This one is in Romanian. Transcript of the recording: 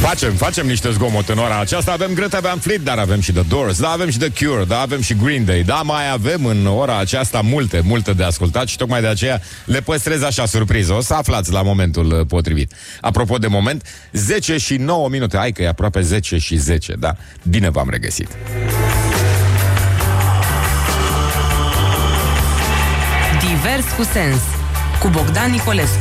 Facem niște zgomot în ora aceasta. Avem Greta Van Fleet, dar avem și The Doors, da, avem și The Cure, da, avem și Green Day, da, mai avem în ora aceasta multe de ascultat și tocmai de aceea le păstrez așa surpriză. O să aflați la momentul potrivit. Apropo de moment, 10 și 9 minute. Hai că e aproape 10 și 10, da. Bine v-am regăsit. Divers cu sens, cu Bogdan Nicolescu.